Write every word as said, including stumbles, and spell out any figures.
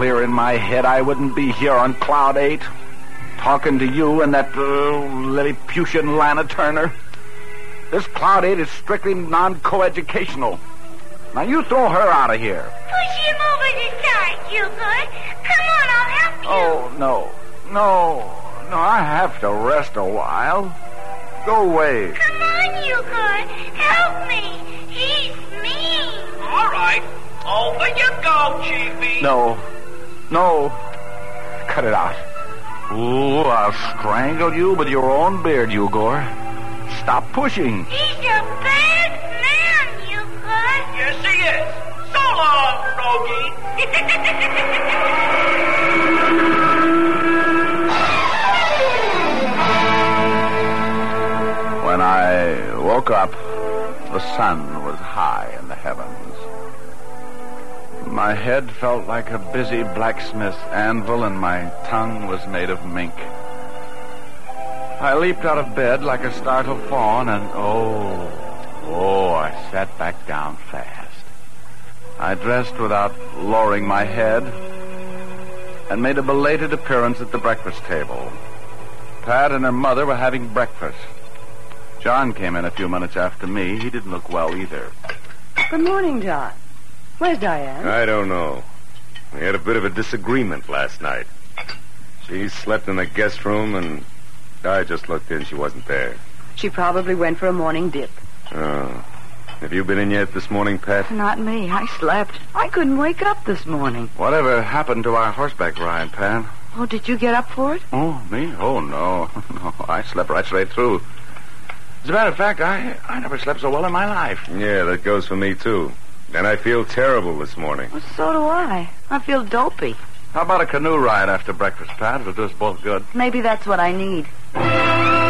clear in my head, I wouldn't be here on Cloud eight, talking to you and that uh, Lilliputian Lana Turner. This Cloud eight is strictly non-coeducational. Now, you throw her out of here. Push him over the side, you good. Come on, I'll help you. Oh, no. No. No, I have to rest a while. Go away. Come on, you good. Help me. He's mean. All right. Over you go, Chiefy. No. No. Cut it out. Ooh, I'll strangle you with your own beard, Ugor. Stop pushing. He's a bad man, you good. Yes, he is. So long, Froggy. When I woke up, the sun was high in the heavens. My head felt like a busy blacksmith's anvil, and my tongue was made of mink. I leaped out of bed like a startled fawn, and oh, oh, I sat back down fast. I dressed without lowering my head and made a belated appearance at the breakfast table. Pat and her mother were having breakfast. John came in a few minutes after me. He didn't look well either. Good morning, John. Where's Diane? I don't know. We had a bit of a disagreement last night. She slept in the guest room, and I just looked in. She wasn't there. She probably went for a morning dip. Oh. Have you been in yet this morning, Pat? Not me. I slept. I couldn't wake up this morning. Whatever happened to our horseback ride, Pat? Oh, did you get up for it? Oh, me? Oh, no. No, I slept right straight through. As a matter of fact, I, I never slept so well in my life. Yeah, that goes for me, too. And I feel terrible this morning. Well, so do I. I feel dopey. How about a canoe ride after breakfast, Pat? It'll do us both good. Maybe that's what I need.